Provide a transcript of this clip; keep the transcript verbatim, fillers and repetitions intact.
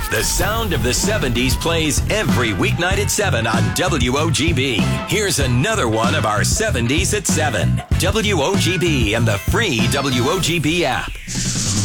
The sound of the seventies plays every weeknight at seven on W O G B. Here's another one of our seventies at seven. W O G B and the free W O G B app.